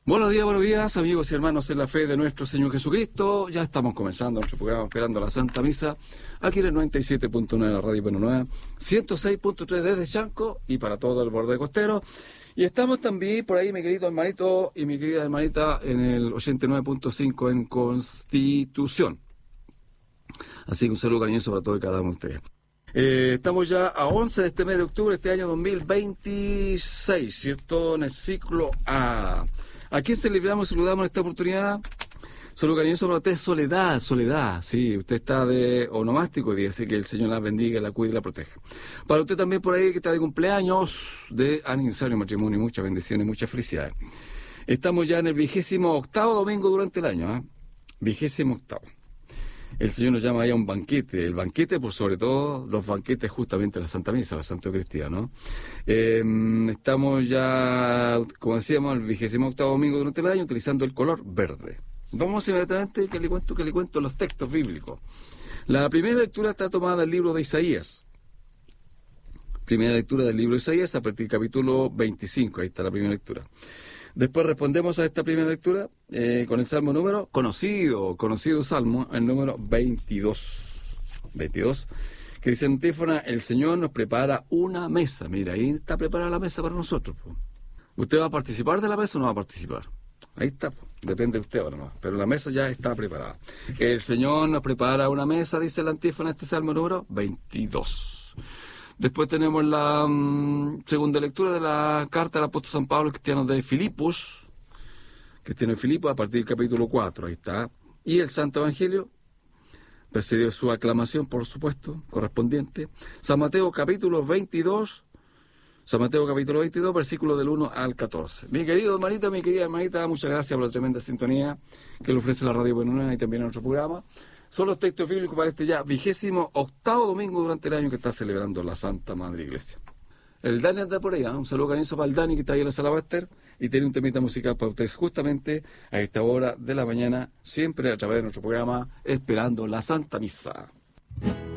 Buenos días, amigos y hermanos en la fe de nuestro Señor Jesucristo. Ya estamos comenzando nuestro programa esperando la Santa Misa, aquí en el 97.9 de la Radio Buena Nueva, 106.3 desde Chanco y para todo el borde costero. Y estamos también por ahí, mi querido hermanito y mi querida hermanita, en el 89.5 en Constitución. Así que un saludo cariñoso para todos y cada uno de ustedes. Estamos ya a 11 de este mes de octubre, este año 2026, ¿cierto? En el ciclo A. ¿A quién celebramos y saludamos en esta oportunidad? Saludo cariñoso para usted, Soledad, sí, usted está de onomástico y así que el Señor la bendiga, la cuide y la proteja. Para usted también por ahí que está de cumpleaños, de aniversario, matrimonio, muchas bendiciones, muchas felicidades. Estamos ya en el 28º domingo durante el año, 28º. El Señor nos llama ahí a un banquete, el banquete por sobre todo los banquetes justamente de la Santa Misa, la Santa Eucaristía, ¿no? Estamos ya, como decíamos, el 28º domingo durante el año utilizando el color verde. Vamos inmediatamente que le cuento los textos bíblicos. La primera lectura está tomada del libro de Isaías. Primera lectura del libro de Isaías a partir del capítulo 25, ahí está la primera lectura. Después respondemos a esta primera lectura con el salmo número, conocido salmo, el número 22, que dice en antífona, el Señor nos prepara una mesa. Mira, ahí está preparada la mesa para nosotros. Po. ¿Usted va a participar de la mesa o no va a participar? Ahí está, po. Depende de usted ahora más, pero la mesa ya está preparada. El Señor nos prepara una mesa, dice la antífona, este salmo número 22. Después tenemos la segunda lectura de la carta del apóstol San Pablo cristiano de Filipos, a partir del capítulo 4, ahí está. Y el Santo Evangelio, precedió su aclamación, por supuesto, correspondiente. San Mateo capítulo 22, versículos del 1 al 14. Mi querido hermanito, mi querida hermanita, muchas gracias por la tremenda sintonía que le ofrece la Radio Buena Nueva y también en nuestro programa. Son los textos bíblicos para este ya 28º domingo durante el año que está celebrando la Santa Madre Iglesia. El Dani anda por ahí, un saludo cariñoso para el Dani que está ahí en la sala Baster y tiene un temita musical para ustedes justamente a esta hora de la mañana, siempre a través de nuestro programa Esperando la Santa Misa.